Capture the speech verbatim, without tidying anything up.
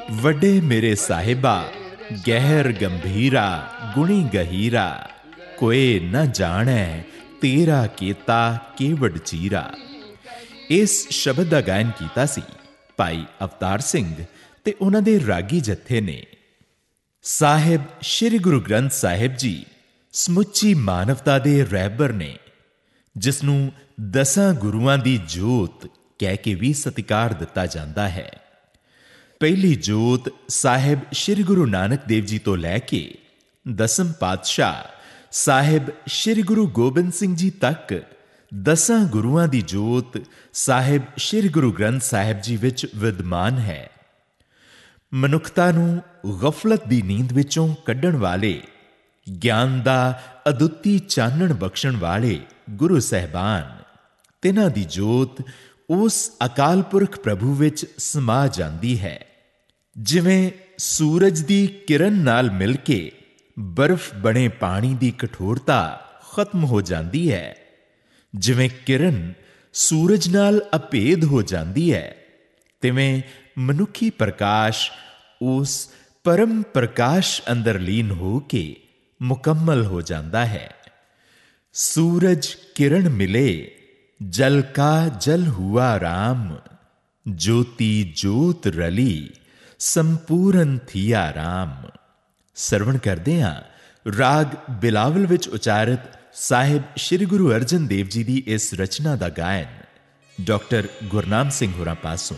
ਵੱਡੇ ਮੇਰੇ ਸਾਹਿਬਾ ਗਹਿਰ ਗੰਭੀਰਾ ਗੁਣੀ ਗਹੀਰਾ ਕੋਏ ਨਾ ਜਾਣੈ ਤੇਰਾ ਕੀਤਾ ਕੇਵਡ ਚੀਰਾ। ਇਸ ਸ਼ਬਦ ਦਾ ਗਾਇਨ ਕੀਤਾ ਸੀ ਭਾਈ ਅਵਤਾਰ ਸਿੰਘ ਤੇ ਉਹਨਾਂ ਦੇ ਰਾਗੀ ਜੱਥੇ ਨੇ। ਸਾਹਿਬ ਸ਼੍ਰੀ ਗੁਰੂ ਗ੍ਰੰਥ ਸਾਹਿਬ ਜੀ ਸਮੁੱਚੀ ਮਾਨਵਤਾ ਦੇ ਰਹਿਬਰ ਨੇ, ਜਿਸ ਨੂੰ ਦਸਾਂ ਗੁਰੂਆਂ ਦੀ ਜੋਤ ਕਹਿ ਕੇ ਵੀ ਸਤਿਕਾਰ ਦਿੱਤਾ ਜਾਂਦਾ ਹੈ। ਪਹਿਲੀ ਜੋਤ ਸਾਹਿਬ ਸ਼੍ਰੀ ਗੁਰੂ ਨਾਨਕ ਦੇਵ ਜੀ ਤੋਂ ਲੈ ਕੇ ਦਸਮ ਪਾਤਸ਼ਾਹ ਸਾਹਿਬ ਸ਼੍ਰੀ ਗੁਰੂ ਗੋਬਿੰਦ ਸਿੰਘ ਜੀ ਤੱਕ ਦਸਾਂ ਗੁਰੂਆਂ ਦੀ ਜੋਤ ਸਾਹਿਬ ਸ਼੍ਰੀ ਗੁਰੂ ਗ੍ਰੰਥ ਸਾਹਿਬ ਜੀ ਵਿੱਚ ਵਿਦਮਾਨ ਹੈ। ਮਨੁੱਖਤਾ ਨੂੰ ਗਫਲਤ ਦੀ ਨੀਂਦ ਵਿੱਚੋਂ ਕੱਢਣ ਵਾਲੇ, ਗਿਆਨ ਦਾ ਅਦੁੱਤੀ ਚਾਨਣ ਬਖਸ਼ਣ ਵਾਲੇ ਗੁਰੂ ਸਾਹਿਬਾਨ, ਤਿਨਾਂ ਦੀ ਜੋਤ ਉਸ ਅਕਾਲ ਪੁਰਖ ਪ੍ਰਭੂ ਵਿੱਚ ਸਮਾ ਜਾਂਦੀ ਹੈ। ਜਿਵੇਂ ਸੂਰਜ ਦੀ ਕਿਰਨ ਨਾਲ ਮਿਲ ਕੇ ਬਰਫ਼ ਬਣੇ ਪਾਣੀ ਦੀ ਕਠੋਰਤਾ ਖਤਮ ਹੋ ਜਾਂਦੀ ਹੈ, ਜਿਵੇਂ ਕਿਰਨ ਸੂਰਜ ਨਾਲ ਅਭੇਦ ਹੋ ਜਾਂਦੀ ਹੈ, ਤਿਵੇਂ ਮਨੁੱਖੀ ਪ੍ਰਕਾਸ਼ ਉਸ ਪਰਮ ਪ੍ਰਕਾਸ਼ ਅੰਦਰ ਲੀਨ ਹੋ ਕੇ ਮੁਕੰਮਲ ਹੋ ਜਾਂਦਾ ਹੈ। ਸੂਰਜ ਕਿਰਨ ਮਿਲੇ ਜਲ ਕਾ ਜਲ ਹੁਆ ਰਾਮ, ਜੋਤੀ ਜੋਤ ਰਲੀ ਸੰਪੂਰਨ ਥੀਆ ਰਾਮ। ਸਰਵਣ ਕਰਦੇ ਹਾਂ ਰਾਗ ਬਿਲਾਵਲ ਵਿੱਚ ਉਚਾਰਿਤ ਸਾਹਿਬ ਸ਼੍ਰੀ ਗੁਰੂ ਅਰਜਨ ਦੇਵ ਜੀ ਦੀ ਇਸ ਰਚਨਾ ਦਾ ਗਾਇਨ ਡਾਕਟਰ ਗੁਰਨਾਮ ਸਿੰਘ ਹੋਰਾਂ ਪਾਸੋਂ।